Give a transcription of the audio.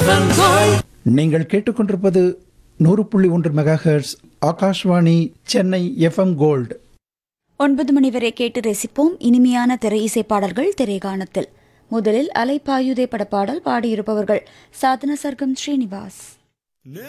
நீங்கள் கேட்டுக்கொண்டிருப்பது 100.1 megahertz Akashvani Chennai FM gold. 9 மணி வரை கேட்டு ரசிப்போம் இனிமையான திரை இசை பாடல்கள் திரைகாணத்தில். முதலில் அலைப்பாயுதே படப்பாடல் பாடியிருப்பவர்கள் சாதன சர்க்கம் ஸ்ரீனிவாஸ்.